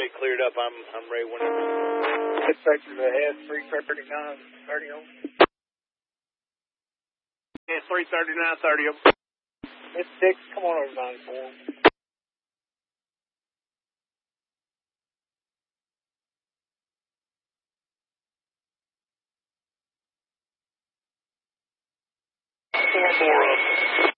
already cleared up. I'm ready whenever. Dispatch to the head, 339, 30 on. Yeah, 339, 30 on. It's 6, come on over 94. Four more of them.